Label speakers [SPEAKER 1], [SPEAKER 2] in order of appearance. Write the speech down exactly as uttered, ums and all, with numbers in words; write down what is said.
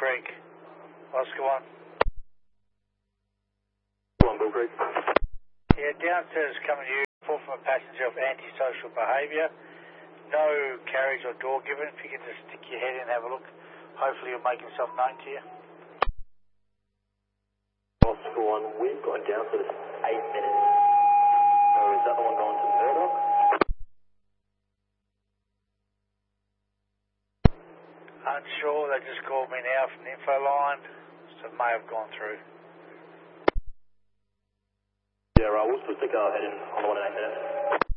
[SPEAKER 1] Creek. Oscar one.
[SPEAKER 2] On Bull Creek.
[SPEAKER 1] Yeah, downstairs coming to you. Report from a passenger of antisocial behaviour. No carriage or door given. If you can just stick your head in and have a look. Hopefully he'll make himself known to you.
[SPEAKER 2] Oscar one, we've got downstairs eight minutes. So is that the one going to Murdoch?
[SPEAKER 1] Unsure, they just called me now from the info line, so it may have gone through.
[SPEAKER 2] Yeah, right, we'll stick our head in on the one in eight minutes.